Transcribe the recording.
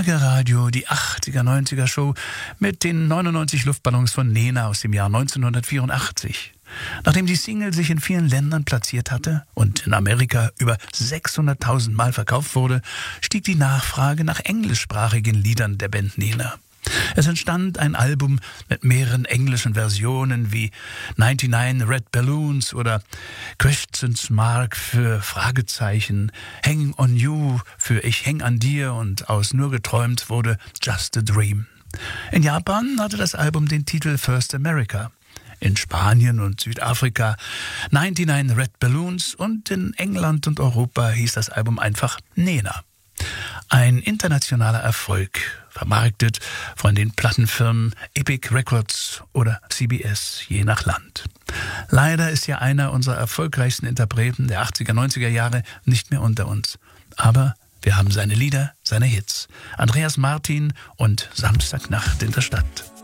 Gorge Radio, die 80er, 90er Show mit den 99 Luftballons von Nena aus dem Jahr 1984. Nachdem die Single sich in vielen Ländern platziert hatte und in Amerika über 600.000 Mal verkauft wurde, stieg die Nachfrage nach englischsprachigen Liedern der Band Nena. Es entstand ein Album mit mehreren englischen Versionen wie 99 Red Balloons oder Questions Mark für Fragezeichen, Hang on You für Ich häng an dir und aus Nur geträumt wurde Just a Dream. In Japan hatte das Album den Titel First America. In Spanien und Südafrika 99 Red Balloons und in England und Europa hieß das Album einfach Nena. Ein internationaler Erfolg, vermarktet von den Plattenfirmen Epic Records oder CBS, je nach Land. Leider ist ja einer unserer erfolgreichsten Interpreten der 80er, 90er Jahre nicht mehr unter uns. Aber wir haben seine Lieder, seine Hits. Andreas Martin und Samstagnacht in der Stadt.